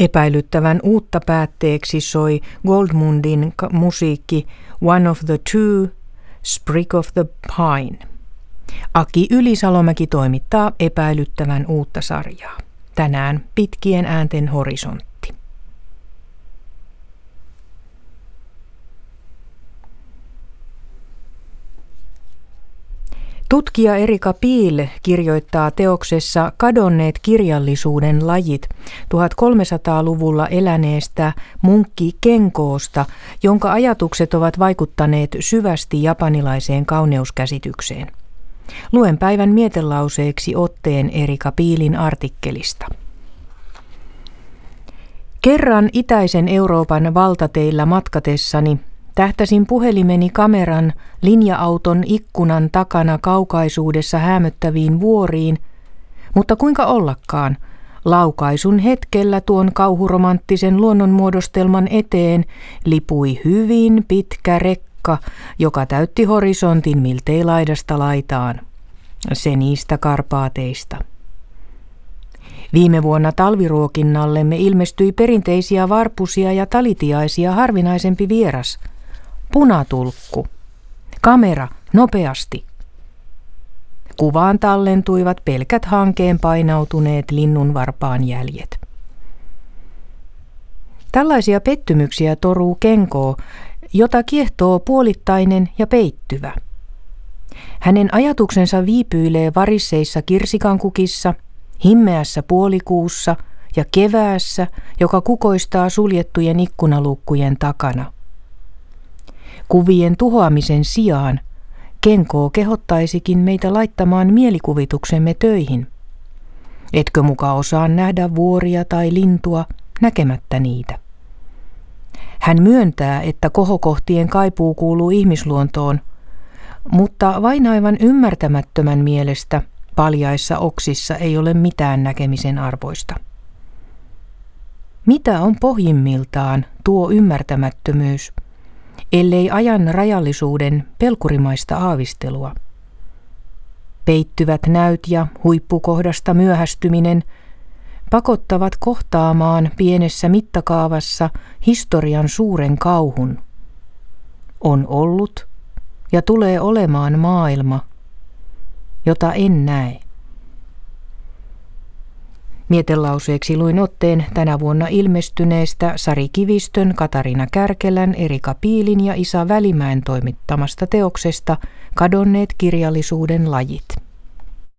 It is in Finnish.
Epäilyttävän uutta päätteeksi soi Goldmundin musiikki One of the Two, Sprig of the Pine. Aki Ylisalomäki toimittaa epäilyttävän uutta sarjaa. Tänään pitkien äänten horisontti. Tutkija Erika Piil kirjoittaa teoksessa Kadonneet kirjallisuuden lajit 1300-luvulla eläneestä munkki Kenkoosta, jonka ajatukset ovat vaikuttaneet syvästi japanilaiseen kauneuskäsitykseen. Luen päivän mietelauseeksi otteen Erika Piilin artikkelista. Kerran itäisen Euroopan valtateillä matkatessani tähtäsin puhelimeni kameran linja-auton ikkunan takana kaukaisuudessa häämöttäviin vuoriin, mutta kuinka ollakaan, laukaisun hetkellä tuon kauhuromanttisen luonnonmuodostelman eteen lipui hyvin pitkä rekka, joka täytti horisontin miltei laidasta laitaan. Se niistä Karpaateista. Viime vuonna talviruokinnallemme ilmestyi perinteisiä varpusia ja talitiaisia harvinaisempi vieras. Punatulkku. Kamera, nopeasti. Kuvaan tallentuivat pelkät hankeen painautuneet linnunvarpaan jäljet. Tällaisia pettymyksiä toruu Kenkoo, jota kiehtoo puolittainen ja peittyvä. Hänen ajatuksensa viipyilee varisseissa kirsikankukissa, himmeässä puolikuussa ja keväässä, joka kukoistaa suljettujen ikkunaluukkujen takana. Kuvien tuhoamisen sijaan Kenkoo kehottaisikin meitä laittamaan mielikuvituksemme töihin. Etkö muka osaa nähdä vuoria tai lintua näkemättä niitä? Hän myöntää, että kohokohtien kaipuu kuuluu ihmisluontoon, mutta vain aivan ymmärtämättömän mielestä paljaissa oksissa ei ole mitään näkemisen arvoista. Mitä on pohjimmiltaan tuo ymmärtämättömyys, ellei ajan rajallisuuden pelkurimaista aavistelua? Peittyvät näyt ja huippukohdasta myöhästyminen pakottavat kohtaamaan pienessä mittakaavassa historian suuren kauhun. On ollut ja tulee olemaan maailma, jota en näe. Mietelauseeksi luin otteen tänä vuonna ilmestyneestä Sari Kivistön, Katariina Kärkelän, Erika Piilin ja Isa Välimäen toimittamasta teoksesta Kadonneet kirjallisuuden lajit.